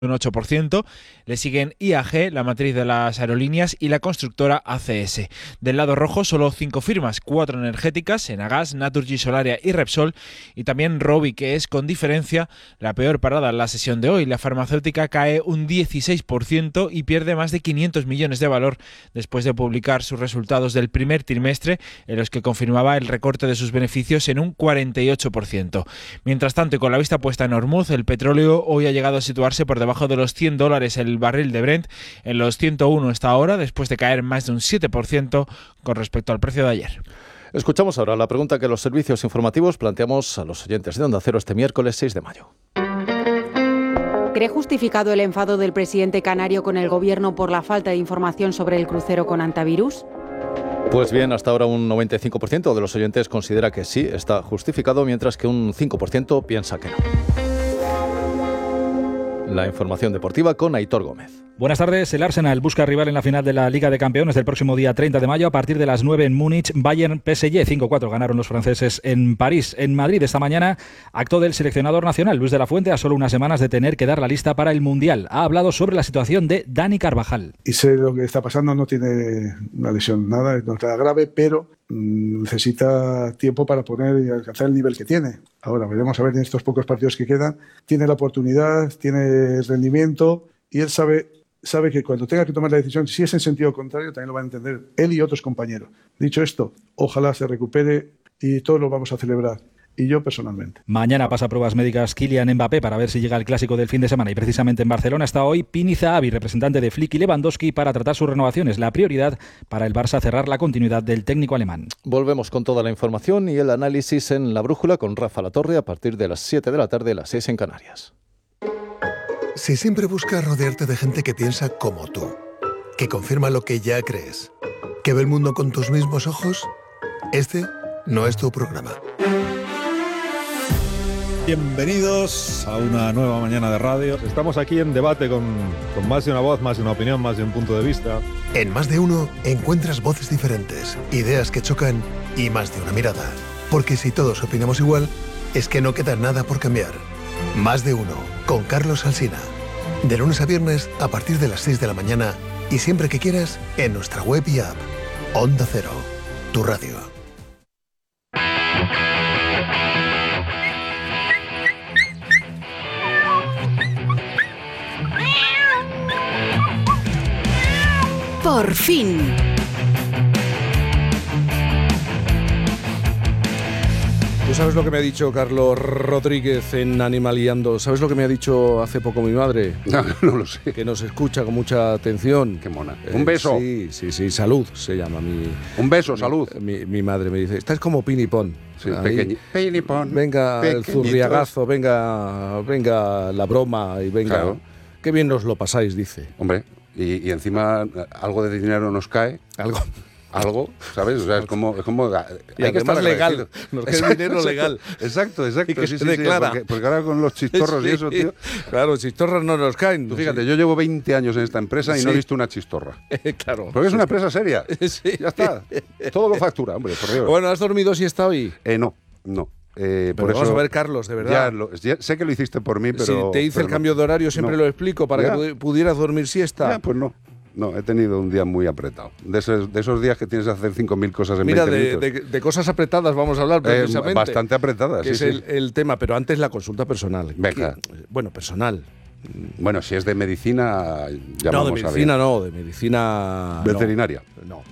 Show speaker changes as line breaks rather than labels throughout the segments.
un 8%, le siguen IAG, la matriz de las aerolíneas, y la constructora ACS. Del lado rojo, solo 5 firmas, 4 energéticas, Enagas, Naturgy, Solaria y Repsol, y también Robi, que es con diferencia la peor parada en la sesión de hoy. La farmacéutica cae un 16% y pierde más de 500 millones de valor después de publicar sus resultados del primer trimestre, en los que confirmaba el recorte de sus beneficios en un 48%. Mientras tanto, y con la vista puesta en Hormuz, el petróleo hoy ha llegado a situarse por debajo de los $100 el barril de Brent, en los 101 está ahora, después de caer más de un 7% con respecto al precio de ayer.
Escuchamos ahora la pregunta que los servicios informativos planteamos a los oyentes de Onda Cero este miércoles 6 de mayo.
¿Cree justificado el enfado del presidente canario con el gobierno por la falta de información sobre el crucero con antivirus?
Pues bien, hasta ahora un 95% de los oyentes considera que sí, está justificado, mientras que un 5% piensa que no. La información deportiva con Aitor Gómez.
Buenas tardes. El Arsenal busca rival en la final de la Liga de Campeones del próximo día 30 de mayo a partir de las 9 en Múnich. Bayern-PSG 5-4 ganaron los franceses en París. En Madrid esta mañana, acto del seleccionador nacional Luis de la Fuente, a solo unas semanas de tener que dar la lista para el Mundial. Ha hablado sobre la situación de Dani Carvajal.
Y sé lo que está pasando, no tiene una lesión, nada, no está grave, pero necesita tiempo para poner y alcanzar el nivel que tiene. Ahora veremos a ver en estos pocos partidos que quedan. Tiene la oportunidad, tiene el rendimiento y él sabe que cuando tenga que tomar la decisión, si es en sentido contrario, también lo van a entender él y otros compañeros. Dicho esto, ojalá se recupere y todos lo vamos a celebrar. Y yo personalmente.
Mañana pasa pruebas médicas Kylian Mbappé para ver si llega al clásico del fin de semana, y precisamente en Barcelona está hoy Pini Zahavi, representante de Flick y Lewandowski, para tratar sus renovaciones. La prioridad para el Barça, cerrar la continuidad del técnico alemán.
Volvemos con toda la información y el análisis en La Brújula con Rafa Latorre a partir de las 7 de la tarde, las 6 en Canarias.
Si siempre buscas rodearte de gente que piensa como tú, que confirma lo que ya crees, que ve el mundo con tus mismos ojos, este no es tu programa.
Bienvenidos a una nueva mañana de radio. Estamos aquí en debate con más de una voz, más de una opinión, más de un punto de vista.
En Más de Uno encuentras voces diferentes, ideas que chocan y más de una mirada. Porque si todos opinamos igual, es que no queda nada por cambiar. Más de Uno, con Carlos Alsina. De lunes a viernes a partir de las 6 de la mañana y siempre que quieras en nuestra web y app. Onda Cero, tu radio.
Por fin.
¿Tú sabes lo que me ha dicho Carlos Rodríguez en Animaliando? ¿Sabes lo que me ha dicho hace poco mi madre?
No lo sé.
Que nos escucha con mucha atención.
Qué mona. Un beso.
Sí, Salud se llama mi...
Un beso, Salud.
Mi madre me dice, estás como Pinipón.
Sí, Pinipón.
Venga el zurriagazo, venga la broma y venga...
Claro.
Qué bien nos lo pasáis, dice.
Hombre, y encima algo de dinero nos cae. Algo, ¿sabes? O sea, es como
y hay que estar legal. Nos queda dinero legal.
Exacto.
Y que
sí,
se declara.
Porque ahora con los chistorros y eso, tío.
Claro, chistorras no nos caen.
Tú fíjate, yo llevo 20 años en esta empresa y no he visto una chistorra.
Claro.
Porque es una empresa seria.
Sí.
Ya está. Todo lo factura, hombre, por Dios.
Bueno, ¿has dormido siesta hoy?
No.
Pero
por
vamos
eso,
a ver, Carlos, de verdad.
Ya sé que lo hiciste por mí, pero...
Si te hice el cambio de horario, siempre lo explico, para que pudieras dormir siesta.
Pues no. No, he tenido un día muy apretado. De esos días que tienes que hacer 5.000 cosas en 20 minutos.
Mira, de cosas apretadas vamos a hablar precisamente.
Bastante apretadas,
que
sí.
Es el tema, pero antes la consulta personal.
Venga.
Personal.
Bueno, si es de medicina, ya
no,
vamos
de medicina no, de medicina...
Veterinaria.
No.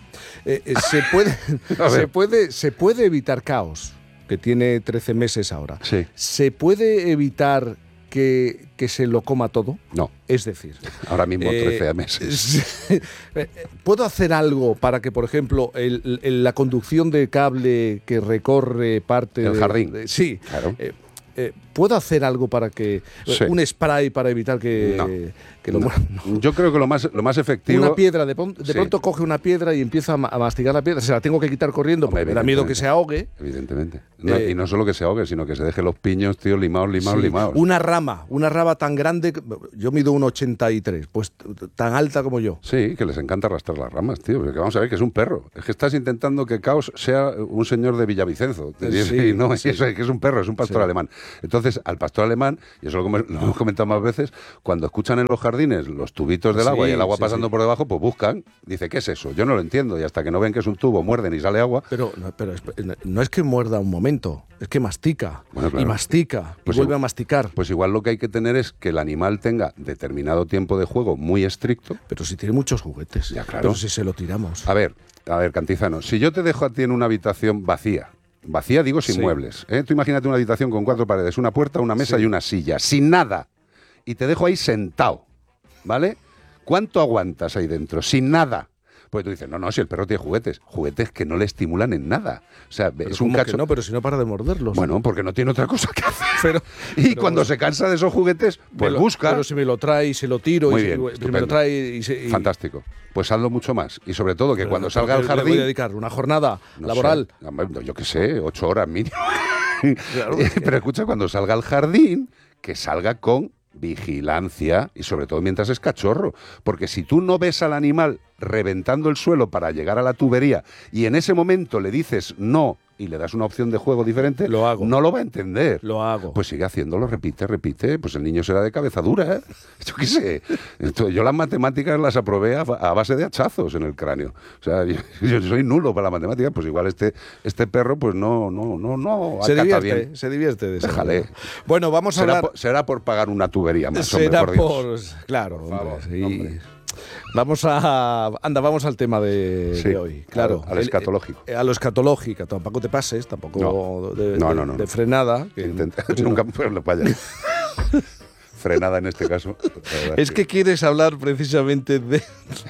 Se puede evitar caos, que tiene 13 meses ahora.
Sí.
¿Se puede evitar que se lo coma todo?
No.
Es decir...
Ahora mismo 13 meses.
¿Puedo hacer algo para que, por ejemplo, la conducción de cable que recorre parte
del jardín?
Sí.
Claro.
¿Puedo hacer algo para que...
Sí.
un spray para evitar que...
No. Yo creo que lo más efectivo...
Una piedra, de pronto coge una piedra y empieza a mastigar la piedra. Se la tengo que quitar corriendo porque me da miedo que se ahogue.
Evidentemente. Y no solo que se ahogue, sino que se deje los piños, tío, limados.
Una rama tan grande... Yo mido 1,83, pues tan alta como yo.
Sí, que les encanta arrastrar las ramas, tío. Porque vamos a ver que es un perro. Es que estás intentando que Caos sea un señor de Villavicenzo. Y no, es que es un perro, es un pastor alemán. Entonces, entonces al pastor alemán, y eso lo hemos comentado más veces, cuando escuchan en los jardines los tubitos del agua y el agua pasando por debajo, pues buscan, dice, ¿qué es eso? Yo no lo entiendo, y hasta que no ven que es un tubo, muerden y sale agua.
Pero no es que muerda un momento, es que mastica, bueno, claro. Y mastica, pues y vuelve a masticar.
Pues igual lo que hay que tener es que el animal tenga determinado tiempo de juego muy estricto.
Pero si tiene muchos juguetes, ya, claro. Pero si se lo tiramos.
A ver, Cantizano, si yo te dejo a ti en una habitación vacía digo sin muebles, tú imagínate una habitación con 4 paredes, una puerta, una mesa y una silla, sin nada, y te dejo ahí sentado, ¿vale? ¿Cuánto aguantas ahí dentro? Sin nada. Pues tú dices, no, si el perro tiene juguetes que no le estimulan en nada. O sea, pero
es un cacho. No, pero si no para de morderlos.
Bueno, porque no tiene otra cosa que hacer. Cuando se cansa de esos juguetes, pues busca.
Pero si me lo trae y se lo tiro,
muy bien,
si me lo trae y
fantástico. Pues hazlo mucho más. Y sobre todo que pero cuando salga al jardín.
Le voy a dedicar una jornada laboral.
Yo qué sé, 8 horas mínimo. Claro, pero escucha, cuando salga al jardín, que salga con vigilancia y sobre todo mientras es cachorro, porque si tú no ves al animal reventando el suelo para llegar a la tubería y en ese momento le dices no y le das una opción de juego diferente,
lo hago.
No lo va a entender.
Lo hago.
Pues sigue haciéndolo, repite, pues el niño será de cabeza dura, ¿eh? Yo qué sé. Yo las matemáticas las aprobé a base de hachazos en el cráneo. O sea, yo soy nulo para la matemática, pues igual este perro pues no
acata
bien.
Se divierte de eso.
Déjale.
Bueno, vamos a hablar...
Será por pagar una tubería más,
será
hombre, por Dios.
Claro, por favor, hombre. Vamos al tema de hoy, claro.
Al escatológico.
A lo escatológico, tampoco te pases, tampoco de frenada.
Nunca lo vaya. Frenada en este caso.
Es que quieres hablar precisamente de...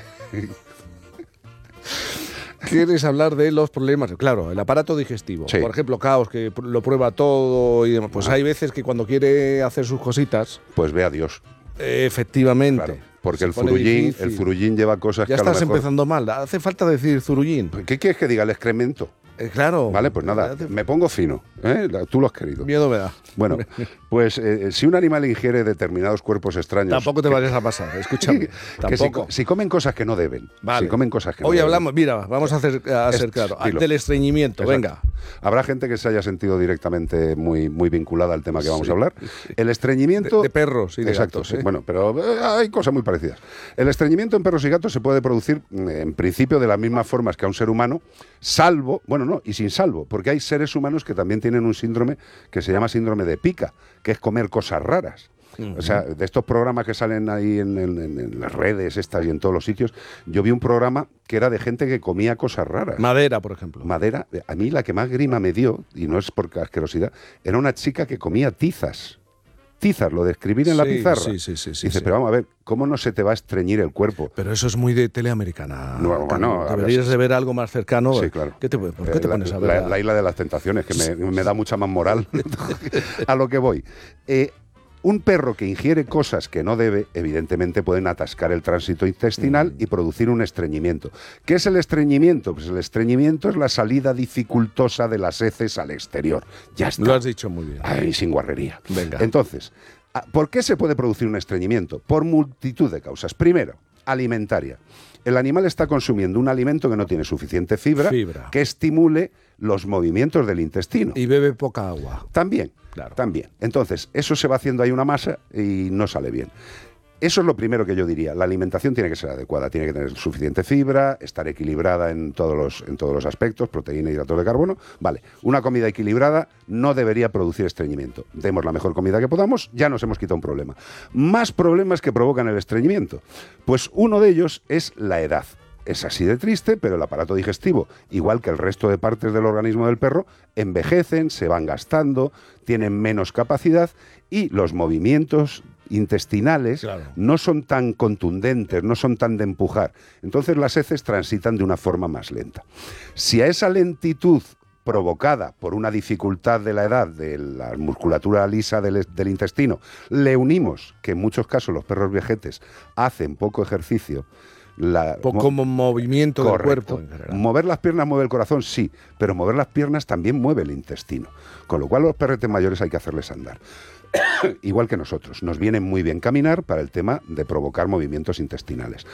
¿Quieres hablar de los problemas? Claro, el aparato digestivo. Sí. Por ejemplo, Caos, que lo prueba todo y demás. Pues hay veces que cuando quiere hacer sus cositas...
Pues ve a Dios.
Efectivamente.
Claro. Porque el zurullín lleva cosas
que a lo mejor... Ya estás empezando mal. Hace falta decir zurullín.
¿Qué quieres que diga? El excremento.
Claro.
Vale, pues nada, me pongo fino. Tú lo has querido.
Miedo me da.
Bueno, pues si un animal ingiere determinados cuerpos extraños...
Tampoco te vayas a pasar, escúchame. Tampoco.
Si comen cosas que no deben.
Vale.
Si comen cosas que
hoy
no
hablamos,
deben.
Mira, vamos a ser claro. Del estreñimiento, exacto. Venga.
Habrá gente que se haya sentido directamente muy vinculada al tema que vamos a hablar. El estreñimiento...
De perros y de
exacto,
gatos.
Sí. Bueno, pero hay cosas muy parecidas. El estreñimiento en perros y gatos se puede producir, en principio, de las mismas formas que a un ser humano, salvo, y sin salvo, porque hay seres humanos que también tienen un síndrome que se llama síndrome de pica, que es comer cosas raras. O sea, de estos programas que salen ahí en las redes estas y en todos los sitios, yo vi un programa que era de gente que comía cosas raras.
Madera, por ejemplo.
Madera. A mí la que más grima me dio, y no es por asquerosidad, era una chica que comía tizas. Tizas, lo de escribir en la pizarra.
Sí.
Dice, pero vamos a ver, ¿cómo no se te va a estreñir el cuerpo?
Pero eso es muy de teleamericana.
No, bueno,
deberías de ver algo más cercano.
Sí, claro.
¿Por qué te pones a ver?
La isla de las tentaciones, que me da mucha más moral. A lo que voy. Un perro que ingiere cosas que no debe, evidentemente pueden atascar el tránsito intestinal y producir un estreñimiento. ¿Qué es el estreñimiento? Pues el estreñimiento es la salida dificultosa de las heces al exterior. Ya está.
Lo has dicho muy bien.
Ay, sin guarrería.
Venga.
Entonces, ¿por qué se puede producir un estreñimiento? Por multitud de causas. Primero, alimentaria. El animal está consumiendo un alimento que no tiene suficiente fibra. Que estimule los movimientos del intestino.
Y bebe poca agua.
También. Claro. También. Entonces, eso se va haciendo ahí una masa y no sale bien. Eso es lo primero que yo diría. La alimentación tiene que ser adecuada, tiene que tener suficiente fibra, estar equilibrada en todos los aspectos, proteína y hidratos de carbono. Vale, una comida equilibrada no debería producir estreñimiento. Demos la mejor comida que podamos, ya nos hemos quitado un problema. Más problemas que provocan el estreñimiento. Pues uno de ellos es la edad. Es así de triste, pero el aparato digestivo, igual que el resto de partes del organismo del perro, envejecen, se van gastando, tienen menos capacidad y los movimientos intestinales no son tan contundentes, no son tan de empujar. Entonces las heces transitan de una forma más lenta. Si a esa lentitud provocada por una dificultad de la edad, de la musculatura lisa del intestino, le unimos que en muchos casos los perros vejetes hacen poco ejercicio,
como movimiento del cuerpo.
Mover las piernas mueve el corazón, sí, pero mover las piernas también mueve el intestino. Con lo cual a los perretes mayores hay que hacerles andar. Igual que nosotros, nos viene muy bien caminar para el tema de provocar movimientos intestinales.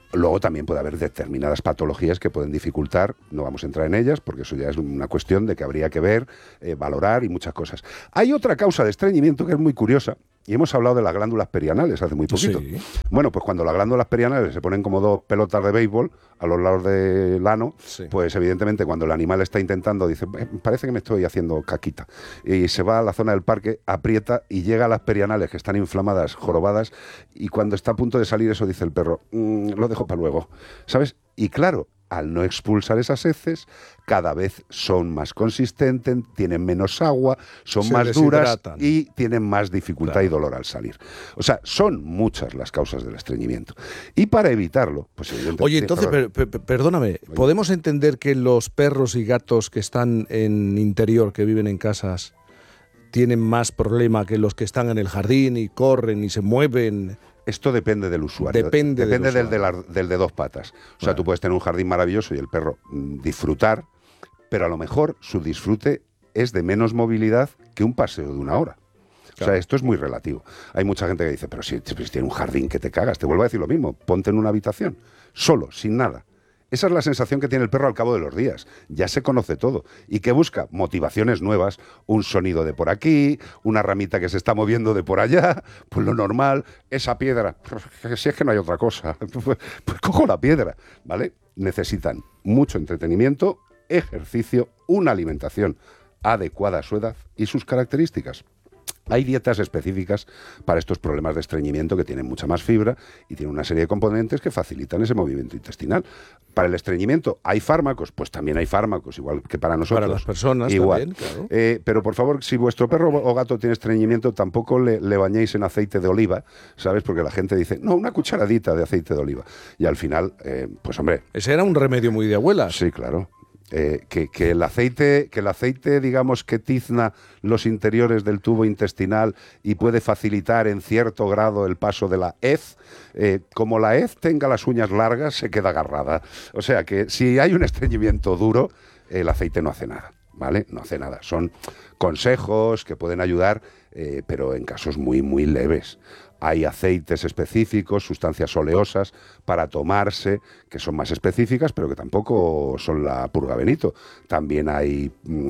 Luego también puede haber determinadas patologías que pueden dificultar, no vamos a entrar en ellas, porque eso ya es una cuestión de que habría que ver, valorar y muchas cosas. Hay otra causa de estreñimiento que es muy curiosa, y hemos hablado de las glándulas perianales hace muy poquito.
Sí.
Bueno, pues cuando las glándulas perianales se ponen como dos pelotas de béisbol a los lados del ano, pues evidentemente cuando el animal está intentando, dice, parece que me estoy haciendo caquita. Y se va a la zona del parque, aprieta y llega a las perianales que están inflamadas, jorobadas, y cuando está a punto de salir eso dice el perro, lo dejo para luego, ¿sabes? Y claro, al no expulsar esas heces, cada vez son más consistentes, tienen menos agua, son más duras y tienen más dificultad y dolor al salir. O sea, son muchas las causas del estreñimiento. Y para evitarlo, pues evidentemente...
Oye, entonces, perdóname, ¿podemos entender que los perros y gatos que están en interior, que viven en casas, tienen más problema que los que están en el jardín y corren y se mueven?
Esto depende del usuario. Depende del de dos patas. O sea, tú puedes tener un jardín maravilloso y el perro disfrutar, pero a lo mejor su disfrute es de menos movilidad que un paseo de 1 hora. Claro. O sea, esto es muy relativo. Hay mucha gente que dice, pero si tiene un jardín que te cagas, te vuelvo a decir lo mismo, ponte en una habitación, solo, sin nada. Esa es la sensación que tiene el perro al cabo de los días. Ya se conoce todo. ¿Y qué busca? Motivaciones nuevas. Un sonido de por aquí, una ramita que se está moviendo de por allá, pues lo normal, esa piedra. Si es que no hay otra cosa, pues cojo la piedra, ¿vale? Necesitan mucho entretenimiento, ejercicio, una alimentación adecuada a su edad y sus características. Hay dietas específicas para estos problemas de estreñimiento que tienen mucha más fibra y tienen una serie de componentes que facilitan ese movimiento intestinal. Para el estreñimiento hay fármacos, pues también hay fármacos, igual que para nosotros.
Para las personas
igual.
También, claro.
Pero por favor, si vuestro perro o gato tiene estreñimiento, tampoco le bañéis en aceite de oliva, ¿sabes? Porque la gente dice, no, una cucharadita de aceite de oliva. Y al final, pues hombre...
Ese era un remedio muy de abuelas.
Sí, claro. Que el aceite, digamos, que tizna los interiores del tubo intestinal y puede facilitar en cierto grado el paso de la hez, como la hez tenga las uñas largas, se queda agarrada. O sea que si hay un estreñimiento duro, el aceite no hace nada, ¿vale? No hace nada. Son consejos que pueden ayudar, pero en casos muy, muy leves. Hay aceites específicos, sustancias oleosas para tomarse, que son más específicas, pero que tampoco son la purga Benito. También hay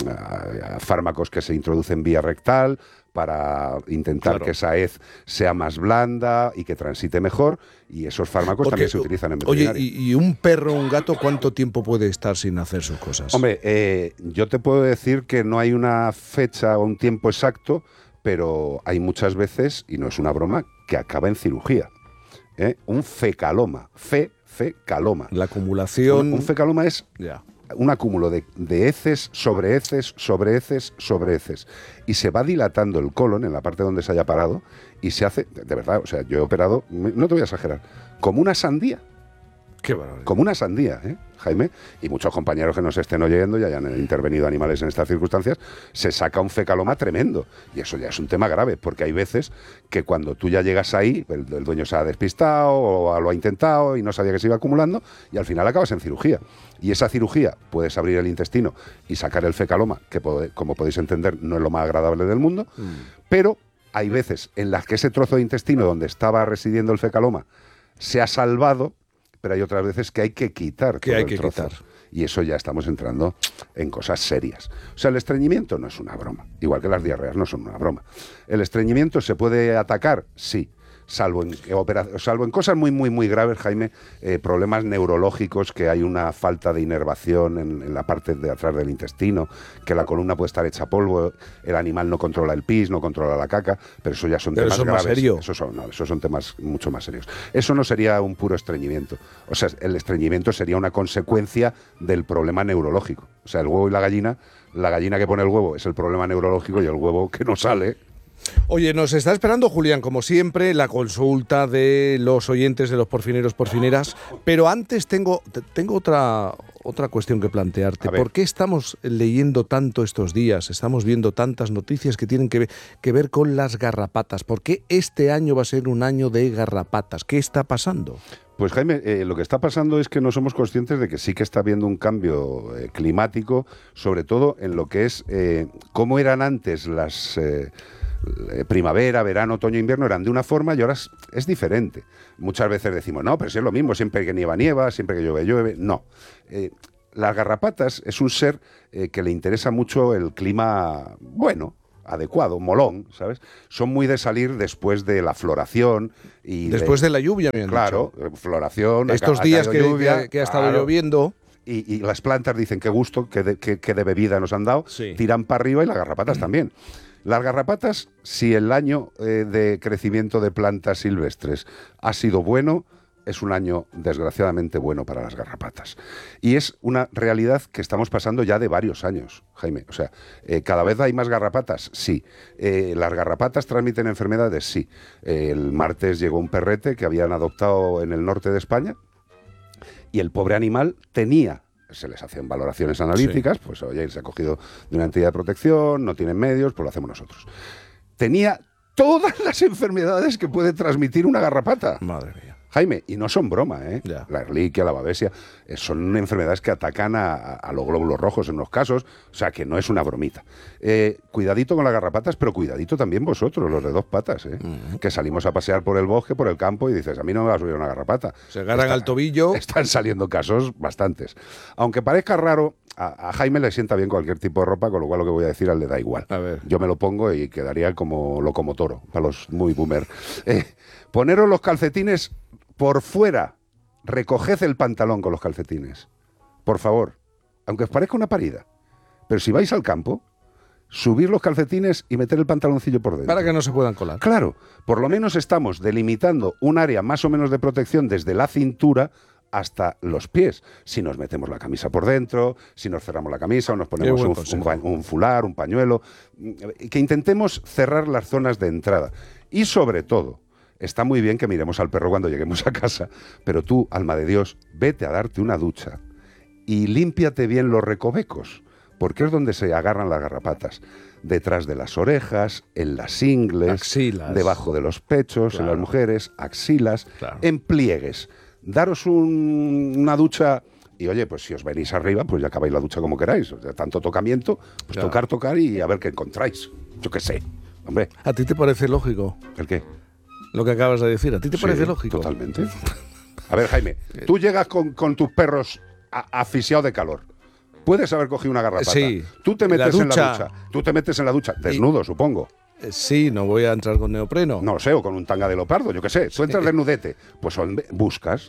fármacos que se introducen vía rectal para intentar que esa hez sea más blanda y que transite mejor, y esos fármacos también se utilizan en veterinaria.
Oye, ¿y un perro o un gato cuánto tiempo puede estar sin hacer sus cosas?
Hombre, yo te puedo decir que no hay una fecha o un tiempo exacto, pero hay muchas veces, y no es una broma, que acaba en cirugía. Un fecaloma. Fecaloma.
La acumulación...
Un fecaloma es un acúmulo de heces sobre heces, sobre heces, sobre heces. Y se va dilatando el colon en la parte donde se haya parado y se hace, de verdad, o sea, yo he operado, no te voy a exagerar, como una sandía.
Qué barbaridad.
Como una sandía, Jaime, y muchos compañeros que nos estén oyendo y hayan intervenido animales en estas circunstancias, se saca un fecaloma tremendo. Y eso ya es un tema grave, porque hay veces que cuando tú ya llegas ahí, el dueño se ha despistado o lo ha intentado y no sabía que se iba acumulando, y al final acabas en cirugía. Y esa cirugía, puedes abrir el intestino y sacar el fecaloma, que como podéis entender no es lo más agradable del mundo, pero hay veces en las que ese trozo de intestino donde estaba residiendo el fecaloma se ha salvado, pero hay otras veces que hay que quitar todo el trozo. Y eso ya estamos entrando en cosas serias. O sea, el estreñimiento no es una broma, igual que las diarreas no son una broma. ¿El estreñimiento se puede atacar? Sí. Salvo en cosas muy, muy, muy graves, Jaime, problemas neurológicos, que hay una falta de inervación en la parte de atrás del intestino, que la columna puede estar hecha polvo, el animal no controla el pis, no controla la caca, pero eso ya son temas graves.
¿Más serio?
Esos son temas mucho más serios. Eso no sería un puro estreñimiento. O sea, el estreñimiento sería una consecuencia del problema neurológico. O sea, el huevo y la gallina que pone el huevo es el problema neurológico y el huevo que no sale...
Oye, nos está esperando, Julián, como siempre, la consulta de los oyentes, de los porfineros, porfineras, pero antes tengo otra cuestión que plantearte. ¿Por qué estamos leyendo tanto estos días? Estamos viendo tantas noticias que tienen que ver con las garrapatas. ¿Por qué este año va a ser un año de garrapatas? ¿Qué está pasando?
Pues Jaime, lo que está pasando es que no somos conscientes de que sí que está habiendo un cambio climático, sobre todo en lo que es cómo eran antes primavera, verano, otoño, invierno eran de una forma y ahora es diferente. Muchas veces decimos, no, pero si es lo mismo, siempre que nieva, siempre que llueve. No. Las garrapatas es un ser que le interesa mucho el clima bueno, adecuado, molón, ¿sabes? Son muy de salir después de la floración y
después de la lluvia, me han
claro,
dicho.
Floración.
Estos días que ha estado lloviendo.
Y las plantas dicen qué gusto, qué de bebida nos han dado,
sí.
Tiran para arriba y las garrapatas también. Las garrapatas, si el año de crecimiento de plantas silvestres ha sido bueno, es un año desgraciadamente bueno para las garrapatas. Y es una realidad que estamos pasando ya de varios años, Jaime. O sea, cada vez hay más garrapatas, sí. Las garrapatas transmiten enfermedades, sí. El martes llegó un perrete que habían adoptado en el norte de España y el pobre animal tenía, se les hacen valoraciones analíticas, sí. Pues oye, se ha cogido de una entidad de protección, no tienen medios, pues lo hacemos nosotros. Tenía todas las enfermedades que puede transmitir una garrapata.
Madre mía.
Jaime, y no son broma, ¿eh?
Ya.
La Ehrlichia, la babesia, son enfermedades que atacan a los glóbulos rojos en unos casos, o sea que no es una bromita. Cuidadito con las garrapatas, pero cuidadito también vosotros, los de dos patas, ¿eh? Que salimos a pasear por el bosque, por el campo y dices, a mí no me va a subir una garrapata.
Se agarran al tobillo.
Están saliendo casos bastantes. Aunque parezca raro, a Jaime le sienta bien cualquier tipo de ropa, con lo cual lo que voy a decir a él le da igual.
A ver.
Yo me lo pongo y quedaría como locomotoro, para los muy boomer. Poneros los calcetines por fuera, recoged el pantalón con los calcetines, por favor, aunque os parezca una parida, pero si vais al campo, subir los calcetines y meter el pantaloncillo por dentro.
Para que no se puedan colar.
Claro, por lo menos estamos delimitando un área más o menos de protección desde la cintura hasta los pies. Si nos metemos la camisa por dentro, si nos cerramos la camisa o nos ponemos un fular, un pañuelo, que intentemos cerrar las zonas de entrada. Y sobre todo, está muy bien que miremos al perro cuando lleguemos a casa, pero tú, alma de Dios, vete a darte una ducha y límpiate bien los recovecos, porque es donde se agarran las garrapatas. Detrás de las orejas, en las ingles,
axilas,
debajo de los pechos, claro. En las mujeres, axilas, claro. En pliegues. Daros una ducha y, oye, pues si os venís arriba, pues ya acabáis la ducha como queráis. O sea, tanto tocamiento, pues claro. tocar y a ver qué encontráis. Yo qué sé, hombre.
¿A ti te parece lógico?
¿El qué?
Lo que acabas de decir, ¿a ti te parece lógico?
Totalmente. A ver, Jaime, tú llegas con tus perros asfixiados de calor. Puedes haber cogido una garrapata.
Sí.
Tú te metes en la ducha. Tú te metes en la ducha, desnudo, supongo.
Sí, no voy a entrar con neopreno.
No sé, o con un tanga de leopardo, yo qué sé. Tú entras desnudete. Pues buscas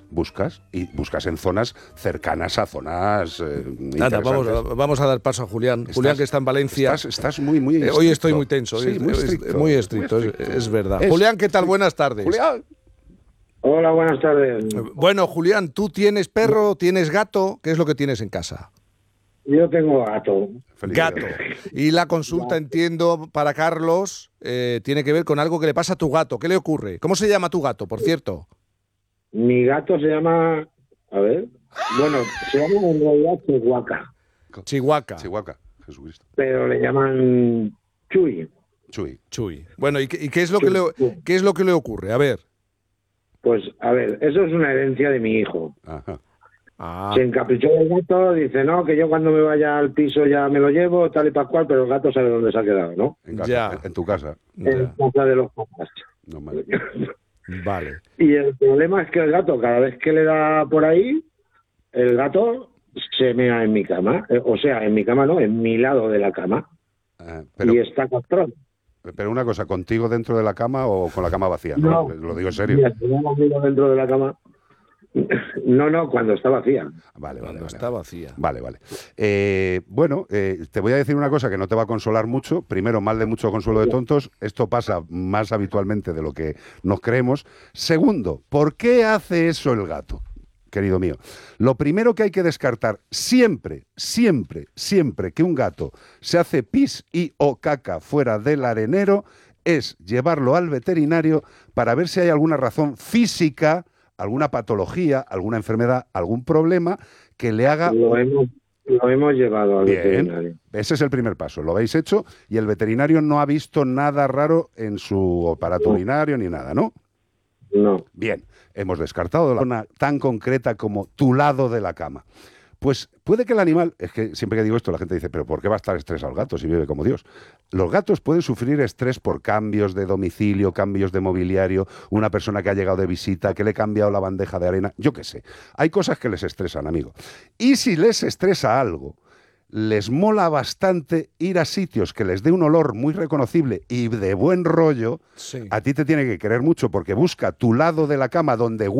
en zonas cercanas a zonas
Nada, vamos a dar paso a Julián. Julián, que está en Valencia.
Estás muy estricto.
Hoy estoy muy tenso.
Sí,
muy estricto. Es verdad. Julián, ¿qué tal? Buenas tardes.
Julián.
Hola, buenas tardes.
Bueno, Julián, ¿tú tienes perro, tienes gato? ¿Qué es lo que tienes en casa?
Yo tengo gato.
Gato. Y la consulta, entiendo, para Carlos, tiene que ver con algo que le pasa a tu gato. ¿Qué le ocurre? ¿Cómo se llama tu gato, por cierto?
Mi gato se llama... A ver... Bueno, se llama en realidad
Chihuahua.
Chihuahua, Jesucristo.
Pero le llaman Chuy.
Bueno, ¿y qué es lo que le ocurre? A ver.
Pues, a ver, eso es una herencia de mi hijo.
Ajá.
Se encaprichó del gato, dice, no, que yo cuando me vaya al piso ya me lo llevo, tal y pascual, pero el gato sabe dónde se ha quedado, ¿no?
En casa, en tu casa.
En casa de los papás.
No,
vale.
Y el problema es que el gato, cada vez que le da por ahí, el gato se mea en mi cama. O sea, en mi cama no, en mi lado de la cama. Y está castrón.
Pero una cosa, ¿contigo dentro de la cama o con la cama vacía? No, lo digo en serio.
Mira, conmigo dentro de la cama. No, cuando está vacía.
Vale.
Está vacía.
Vale. Bueno, te voy a decir una cosa que no te va a consolar mucho. Primero, mal de mucho consuelo de tontos. Esto pasa más habitualmente de lo que nos creemos. Segundo, ¿por qué hace eso el gato? Querido mío, lo primero que hay que descartar siempre que un gato se hace pis y o caca fuera del arenero es llevarlo al veterinario para ver si hay alguna razón física, alguna patología, alguna enfermedad, algún problema que le haga...
Lo hemos llevado al veterinario.
Ese es el primer paso, lo habéis hecho y el veterinario no ha visto nada raro en su aparato urinario ni nada, ¿no?
No.
Bien, hemos descartado la zona tan concreta como tu lado de la cama. Pues puede que el animal, es que siempre que digo esto la gente dice, pero ¿por qué va a estar estresado el gato si vive como Dios? Los gatos pueden sufrir estrés por cambios de domicilio, cambios de mobiliario, una persona que ha llegado de visita, que le he cambiado la bandeja de arena, yo qué sé. Hay cosas que les estresan, amigo. Y si les estresa algo, les mola bastante ir a sitios que les dé un olor muy reconocible y de buen rollo, a ti te tiene que querer mucho porque busca tu lado de la cama donde